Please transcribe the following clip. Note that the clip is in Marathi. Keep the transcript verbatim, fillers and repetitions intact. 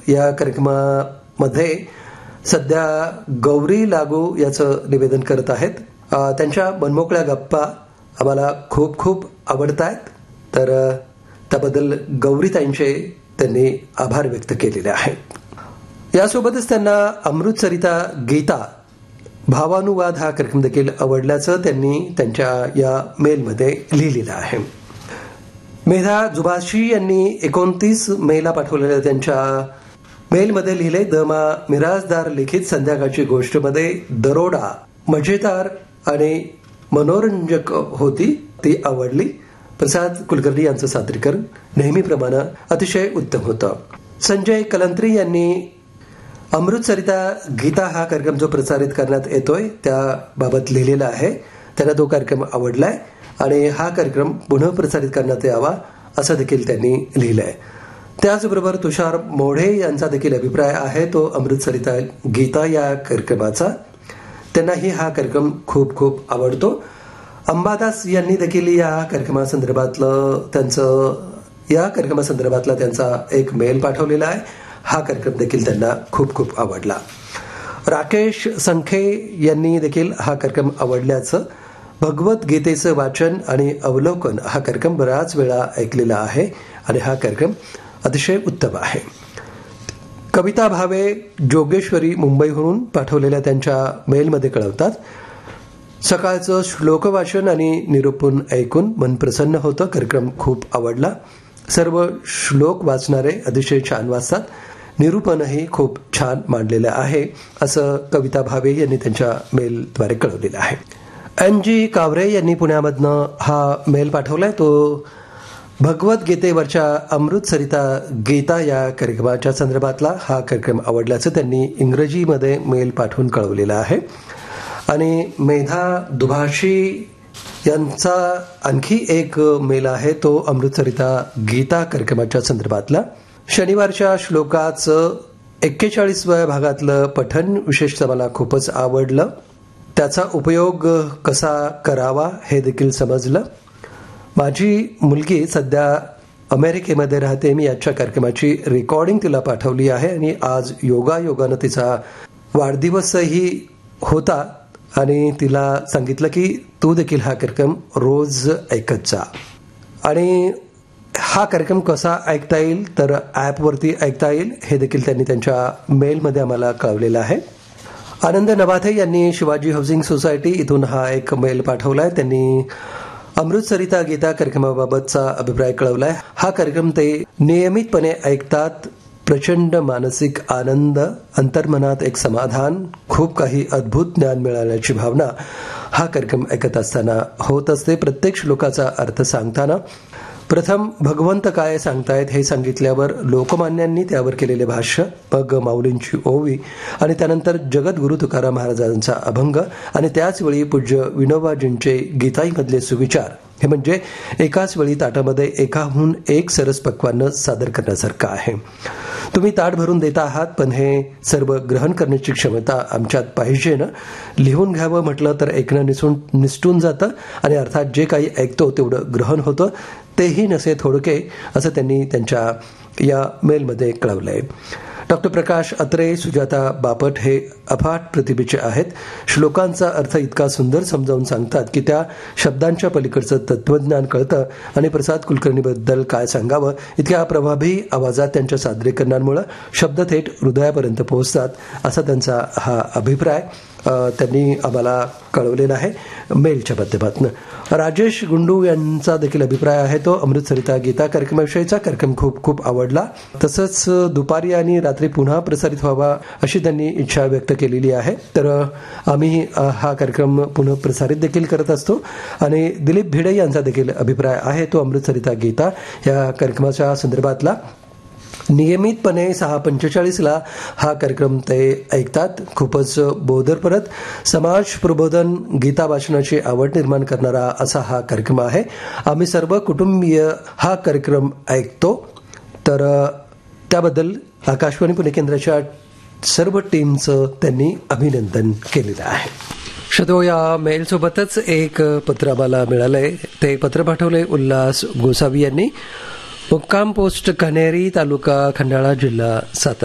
या कार्यक्रमामध्ये सध्या गौरी लागू याचं निवेदन करत आहेत. त्यांच्या मनमोकळ्या गप्पा आम्हाला खूप खूप आवडत आहेत, तर त्याबद्दल गौरीताईंचे त्यांनी आभार व्यक्त केलेले आहेत. यासोबतच त्यांना अमृतसरिता गीता भावानुवाद हा कार्यक्रम देखील आवडल्याचं त्यांनी त्यांच्या या मेलमध्ये लिहिलेलं आहे. मेधा जुबाशी यांनी एकोणतीस मेला पाठवलेल्या त्यांच्या मेलमध्ये लिहिले, दमा मिराजदार लिखित संध्याकाळची गोष्टमध्ये दरोडा मजेदार आणि मनोरंजक होती, ती आवडली. प्रसाद कुलकर्णी यांचं सादरीकरण नेहमीप्रमाणे अतिशय उत्तम होतं. संजय कलंत्री यांनी अमृतसरिता गीता हा कार्यक्रम जो प्रसारित करण्यात येतोय त्याबाबत लिहिलेला आहे. त्यांना तो कार्यक्रम आवडलाय आणि हा कार्यक्रम पुन्हा प्रसारित करण्यात यावा असं देखील त्यांनी लिहिलंय. त्याचबरोबर तुषार मोढे यांचा देखील अभिप्राय आहे तो अमृतसरिता गीता या कार्यक्रमाचा. त्यांनाही हा कार्यक्रम खूप खूप आवडतो. अंबादास यांनी देखील या कार्यक्रमासंदर्भातलं त्यांचं या कार्यक्रमासंदर्भातला त्यांचा एक मेल पाठवलेला आहे. हा कार्यक्रम देखील त्यांना खूप खूप आवडला. राकेश संखे यांनी देखील हा कार्यक्रम आवडल्याचं, भगवद्गीतेचं वाचन आणि अवलोकन हा कार्यक्रम बराच वेळा ऐकलेला आहे आणि हा कार्यक्रम अतिशय उत्तम आहे. कविता भावे जोगेश्वरी मुंबईहून पाठवलेल्या त्यांच्या मेलमध्ये कळवतात, सकाळचं श्लोक वाचन आणि निरूपण ऐकून मन प्रसन्न होतं. कार्यक्रम खूप आवडला. सर्व श्लोक वाचणारे अतिशय छान वाचतात. निरूपणही खूप छान मांडलेलं आहे असं कविता भावे यांनी त्यांच्या मेलद्वारे कळवलेलं आहे. एन जी कावरे यांनी पुण्यामधनं हा मेल पाठवलाय. तो भगवद्गीतेवरच्या अमृतसरिता गीता या कार्यक्रमाच्या संदर्भातला हा कार्यक्रम आवडल्याचं त्यांनी इंग्रजीमध्ये मेल पाठवून कळवलेलं आहे. आणि मेधा दुभाषी यांचा आणखी एक मेल आहे तो अमृतसरिता गीता कार्यक्रमाच्या संदर्भातला. शनिवारच्या श्लोकाचं एक्केचाळीसव्या भागातलं पठण विशेषतः मला खूपच आवडलं. त्याचा उपयोग कसा करावा हे देखील समजलं. माझी मुलगी सध्या अमेरिकेमध्ये राहते. मी याच्या कार्यक्रमाची रेकॉर्डिंग तिला पाठवली आहे आणि आज योगायोगानं तिचा वाढदिवसही होता आणि तिला सांगितलं की तू देखील हा कार्यक्रम रोज ऐकत जा. आणि हा कार्यक्रम कसा ऐकता येईल तर ॲपवरती ऐकता येईल हे देखील त्यांनी त्यांच्या मेलमध्ये आम्हाला कळवलेलं आहे. आनंद नवाथे यांनी शिवाजी हाऊसिंग सोसायटी इथून हा एक मेल पाठवलाय. त्यांनी अमृतसरिता गीता कार्यक्रमाबाबतचा अभिप्राय कळवलाय. हा कार्यक्रम ते नियमितपणे ऐकतात. प्रचंड मानसिक आनंद, अंतर्मनात एक समाधान, खूप काही अद्भुत ज्ञान मिळाल्याची भावना हा कार्यक्रम ऐकत असताना होत असते. प्रत्येक श्लोकाचा अर्थ सांगताना प्रथम भगवंत काय सांगतायत हे सांगितल्यावर लोकमान्यांनी त्यावर केलेले भाष्य, मग माऊलींची ओवी आणि त्यानंतर जगद्गुरु तुकाराम महाराजांचा अभंग आणि त्याचवेळी पूज्य विनोबाजींचे गीताईमधले सुविचार, हे म्हणजे एकाच वेळी ताटामध्ये एकाहून एक सरस पक्वानं सादर करण्यासारखं आहे. तुम्ही ताट भरून देता आहात, पण हे सर्व ग्रहण करण्याची क्षमता आमच्यात पाहिजे ना. लिहून घ्यावं म्हटलं तर ऐकणं निसून निसटून जातं आणि अर्थात जे काही ऐकतो तेवढं ग्रहण होतं, तेही नसे थोडके असं त्यांनी त्यांच्या या मेलमध्ये कळवलंय. डॉक्टर प्रकाश अत्रे, सुजाता बापट हे अफाट प्रतिभेचे आहेत. श्लोकांचा अर्थ इतका सुंदर समजावून सांगतात की त्या शब्दांच्या पलीकडचं तत्वज्ञान कळतं. आणि प्रसाद कुलकर्णीबद्दल काय सांगावं, इतक्या प्रभावी आवाजात त्यांच्या सादरीकरणांमुळे शब्द थेट हृदयापर्यंत पोहोचतात असा त्यांचा हा अभिप्राय त्यांनी आम्हाला कळवलेला आहे मेलच्या माध्यमातून. राजेश गुंडू यांचा देखील अभिप्राय आहे तो अमृतसरिता गीता कार्यक्रमाविषयीचा. कार्यक्रम खूप खूप आवडला. तसंच दुपारी आणि रात्री पुन्हा प्रसारित व्हावा अशी त्यांनी इच्छा व्यक्त केलेली आहे. तर आम्ही हा कार्यक्रम पुन्हा प्रसारित देखील करत असतो. आणि दिलीप भिडे यांचा देखील अभिप्राय आहे तो अमृतसरिता गीता या कार्यक्रमाच्या संदर्भातला. नियमितपणे सहा पंचेचाळीसला हा कार्यक्रम ते ऐकतात. खूपच बोधरपरत समाज प्रबोधन, गीता वाचनाची आवड निर्माण करणारा असा हा कार्यक्रम आहे. आम्ही सर्व कुटुंबीय हा कार्यक्रम ऐकतो. तर त्याबद्दल आकाशवाणी पुणे केंद्राच्या सर्व टीमचं त्यांनी अभिनंदन केलेलं आहे. शतो या मेलसोबतच एक पत्र आम्हाला मिळालंय. ते पत्र पाठवले उल्हास गोसावी यांनी. मुक्काम पोस्ट कन्हेरी, तालुका खंडाळा, जिल्हा सातारा.